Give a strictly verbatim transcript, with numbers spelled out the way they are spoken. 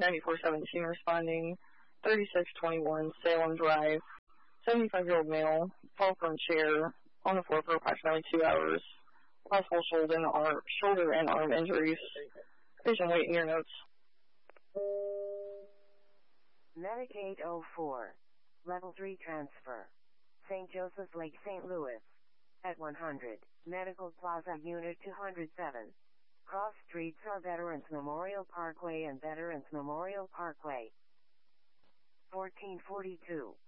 ninety-four seventeen responding, thirty-six twenty-one Salem Drive, seventy-five-year-old male, fall from chair on the floor for approximately two hours, possible shoulder and arm, shoulder and arm injuries. Patient wait in your notes. Medic eight oh four, Level three transfer, Saint Joseph's Lake, Saint Louis, at one hundred, Medical Plaza Unit two oh seven. Cross streets are Veterans Memorial Parkway and Veterans Memorial Parkway. fourteen forty-two.